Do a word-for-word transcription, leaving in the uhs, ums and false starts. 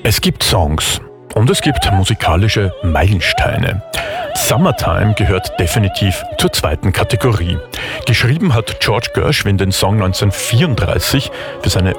Es gibt Songs und es gibt musikalische Meilensteine. Summertime gehört definitiv zur zweiten Kategorie. Geschrieben hat George Gershwin den Song neunzehnhundertvierunddreißig für seine